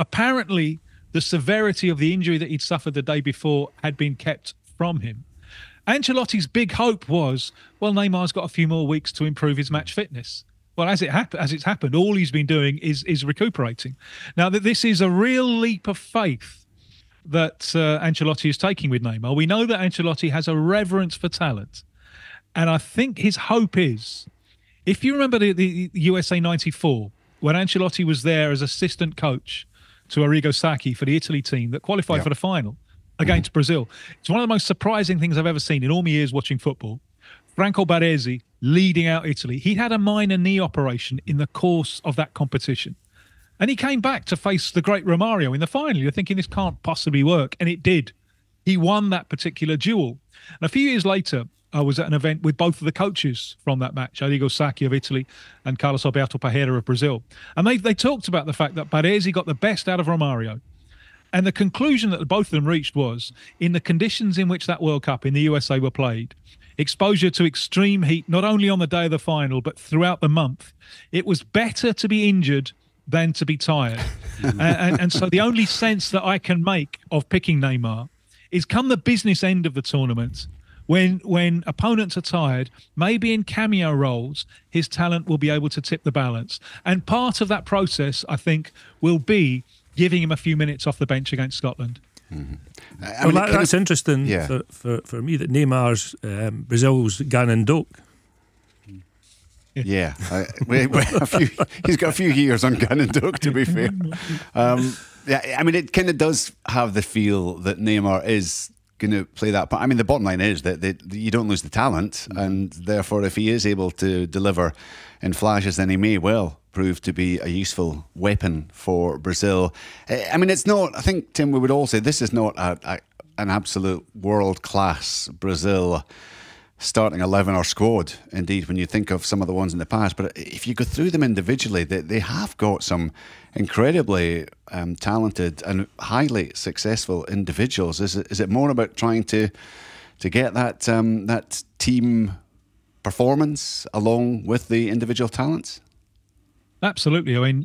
apparently the severity of the injury that he'd suffered the day before had been kept from him. Ancelotti's big hope was, well, Neymar's got a few more weeks to improve his match fitness. Well, as it's happened, all he's been doing is recuperating. Now, that this is a real leap of faith that Ancelotti is taking with Neymar. We know that Ancelotti has a reverence for talent. And I think his hope is, if you remember the USA 94, when Ancelotti was there as assistant coach to Arrigo Sacchi for the Italy team that qualified for the final against Brazil. It's one of the most surprising things I've ever seen in all my years watching football. Franco Baresi leading out Italy. He had a minor knee operation in the course of that competition. And he came back to face the great Romario in the final. You're thinking this can't possibly work. And it did. He won that particular duel. And a few years later, I was at an event with both of the coaches from that match, Arrigo Sacchi of Italy and Carlos Alberto Parreira of Brazil. And they talked about the fact that Baresi got the best out of Romario. And the conclusion that both of them reached was, in the conditions in which that World Cup in the USA were played, exposure to extreme heat, not only on the day of the final, but throughout the month, it was better to be injured than to be tired. and so the only sense that I can make of picking Neymar is come the business end of the tournament, when opponents are tired, maybe in cameo roles, his talent will be able to tip the balance. And part of that process, I think, will be giving him a few minutes off the bench against Scotland. Mm-hmm. That's interesting for me, that Neymar's Brazil's Gannon Doak. Yeah, he's got a few years on Gannon Doak, to be fair. Yeah, I mean, it kind of does have the feel that Neymar is going to play that part. I mean, the bottom line is that you don't lose the talent, and therefore, if he is able to deliver in flashes, then he may well prove to be a useful weapon for Brazil. I mean, it's not, I think, Tim, we would all say this is not an absolute world-class Brazil starting 11 or squad, indeed, when you think of some of the ones in the past. But if you go through them individually, they have got some incredibly talented and highly successful individuals. Is it more about trying to get that team performance along with the individual talents? Absolutely. I mean,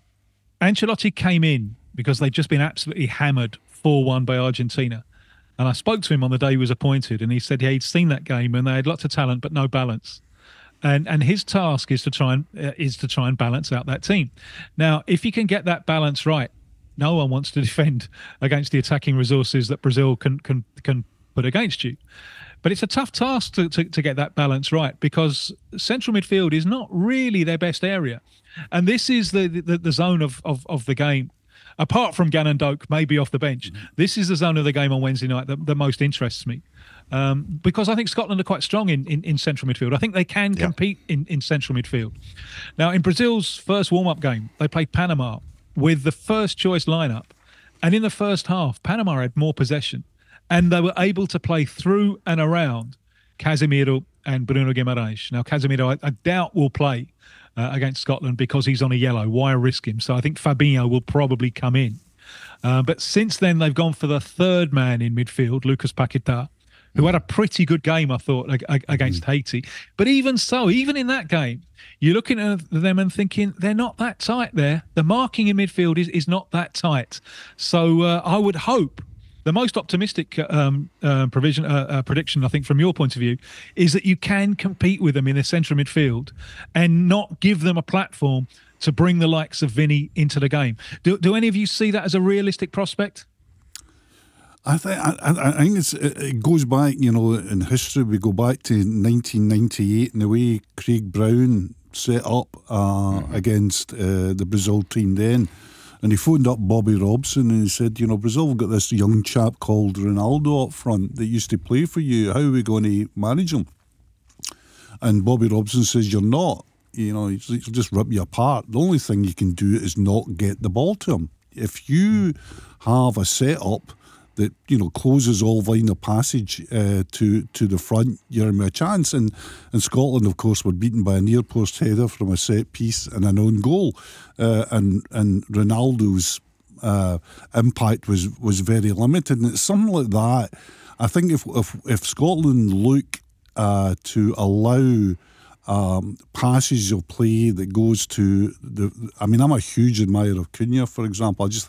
Ancelotti came in because they'd just been absolutely hammered 4-1 by Argentina. And I spoke to him on the day he was appointed, and he said he'd seen that game and they had lots of talent but no balance. And his task is to try and balance out that team. Now, if you can get that balance right, no one wants to defend against the attacking resources that Brazil can put against you. But it's a tough task to get that balance right, because central midfield is not really their best area. And this is the zone of the game. Apart from Gannon Doak, maybe off the bench, this is the zone of the game on Wednesday night that most interests me. Because I think Scotland are quite strong in central midfield. I think they can compete in central midfield. Now, in Brazil's first warm-up game, they played Panama with the first choice lineup. And in the first half, Panama had more possession. And they were able to play through and around Casemiro and Bruno Guimaraes. Now, Casemiro, I doubt, will play against Scotland because he's on a yellow. Why risk him? So I think Fabinho will probably come in. But since then, they've gone for the third man in midfield, Lucas Paquetá, who had a pretty good game, I thought, against Haiti. But even so, even in that game, you're looking at them and thinking, they're not that tight there. The marking in midfield is not that tight. So I would hope the most optimistic prediction, I think, from your point of view, is that you can compete with them in the central midfield and not give them a platform to bring the likes of Vinny into the game. Do any of you see that as a realistic prospect? I think it goes back, in history. We go back to 1998 and the way Craig Brown set up against the Brazil team then. And he phoned up Bobby Robson and he said, Brazil have got this young chap called Ronaldo up front that used to play for you. How are we going to manage him? And Bobby Robson says, you're not. He'll just rip you apart. The only thing you can do is not get the ball to him. If you have a set-up that closes all line of passage to the front, you're in a chance. And Scotland, of course, were beaten by a near post header from a set piece and an own goal. And Ronaldo's impact was very limited. And it's something like that. I think if Scotland look to allow passage of play that goes to I'm a huge admirer of Cunha, for example. I just think